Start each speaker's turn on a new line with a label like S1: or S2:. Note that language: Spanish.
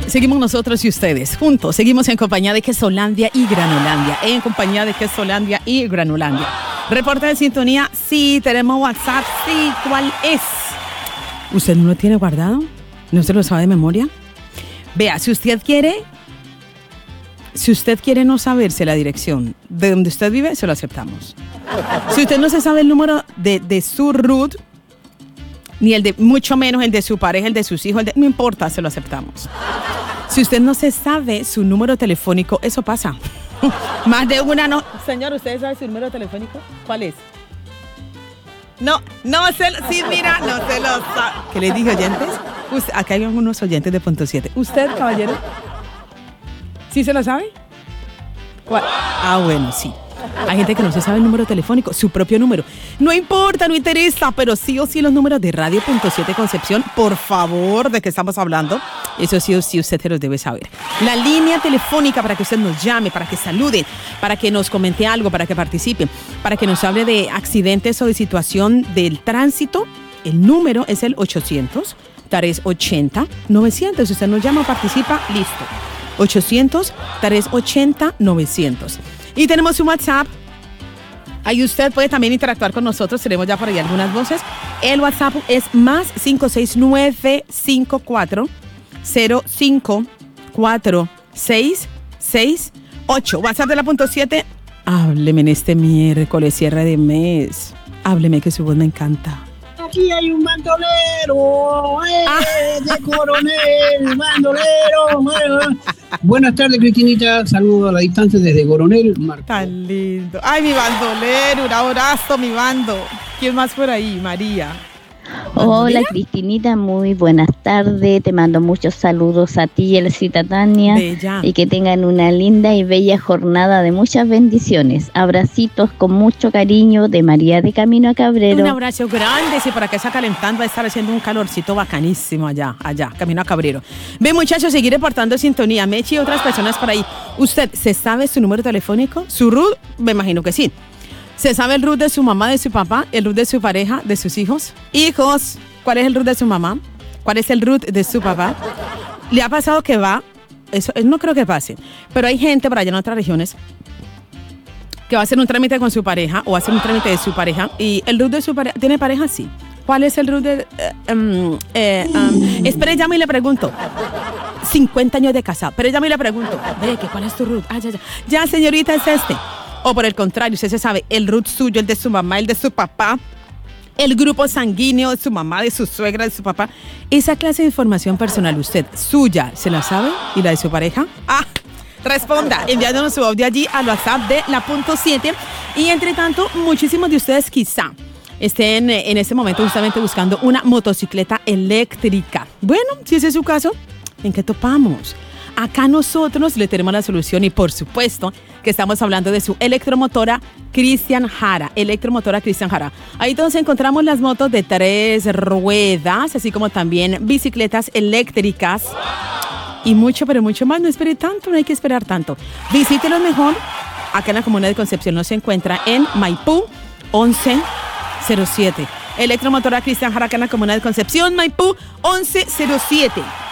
S1: Seguimos nosotros y ustedes juntos. Seguimos en compañía de Quesolandia y Granulandia. En compañía de Quesolandia y Granulandia. Reporte de sintonía. Sí, tenemos WhatsApp. Sí, ¿cuál es? ¿Usted no lo tiene guardado? ¿No se lo sabe de memoria? Vea, si usted quiere no saberse la dirección de donde usted vive, se lo aceptamos. Si usted no se sabe el número de su root, ni el de, mucho menos el de su pareja, el de sus hijos, no importa, se lo aceptamos. Si usted no se sabe su número telefónico, eso pasa. Más de una no. Señor, ¿usted sabe su número telefónico? ¿Cuál es? No se lo sabe. ¿Qué le dije, oyentes? Acá hay unos oyentes de punto 7. ¿Usted, caballero? ¿Sí se lo sabe? ¿Cuál? Ah, bueno, sí. Hay gente que no se sabe el número telefónico, su propio número. No importa, no interesa, pero sí o sí los números de Radio Punto 7 Concepción, por favor, ¿de qué estamos hablando? Eso sí o sí usted se los debe saber. La línea telefónica para que usted nos llame, para que salude, para que nos comente algo, para que participe, para que nos hable de accidentes o de situación del tránsito. El número es el 800-380-900. Si usted nos llama o participa, listo. 800-380-900. Y tenemos un WhatsApp. Ahí usted puede también interactuar con nosotros. Tenemos ya por ahí algunas voces. El WhatsApp es más 569-54-05-4668. WhatsApp de la punto 7. Hábleme en este miércoles, cierre de mes. Hábleme, que su voz me encanta.
S2: Aquí hay un bandolero, de Coronel, bandolero. Buenas tardes, Cristinita. Saludo a la distancia desde Coronel.
S1: Tan lindo. Ay, mi bandolero, un abrazo, mi bando. ¿Quién más por ahí? María.
S3: Hola, Cristinita, muy buenas tardes. Te mando muchos saludos a ti y a la cita Tania.
S1: Bella.
S3: Y que tengan una linda y bella jornada de muchas bendiciones. Abracitos con mucho cariño de María de Camino a Cabrero.
S1: Un abrazo grande. Si por acá está calentando, va a estar haciendo un calorcito bacanísimo allá, Camino a Cabrero. Ve, muchachos, seguir reportando sintonía. Mechi y otras personas por ahí. ¿Usted se sabe su número telefónico? ¿Su root? Me imagino que sí. ¿Se sabe el root de su mamá, de su papá, el root de su pareja, de sus hijos? Hijos, ¿cuál es el root de su mamá? ¿Cuál es el root de su papá? ¿Le ha pasado que va? Eso no creo que pase. Pero hay gente por allá en otras regiones que va a hacer un trámite con su pareja o hacer un trámite de su pareja y el root de su pareja, ¿tiene pareja? Sí. ¿Cuál es el root de...? Espere, llamo y le pregunto. 50 años de casado. Pero llamo y le pregunto. ¿Cuál es tu root? Ya, señorita, es este. O por el contrario, usted se sabe el root suyo, el de su mamá, el de su papá, el grupo sanguíneo de su mamá, de su suegra, de su papá. Esa clase de información personal, usted, suya, ¿se la sabe? ¿Y la de su pareja? Responda, enviándonos su audio allí al WhatsApp de la punto 7. Y entre tanto, muchísimos de ustedes quizá estén en este momento justamente buscando una motocicleta eléctrica. Bueno, si ese es su caso, ¿en qué topamos? Acá nosotros le tenemos la solución y por supuesto que estamos hablando de su electromotora Cristian Jara. Ahí donde encontramos las motos de 3 ruedas, así como también bicicletas eléctricas y mucho, pero mucho más. No espere tanto, no hay que esperar tanto. Visítelo mejor. Acá en la comuna de Concepción nos encuentra en Maipú 1107. Electromotora Cristian Jara acá en la comuna de Concepción, Maipú 1107.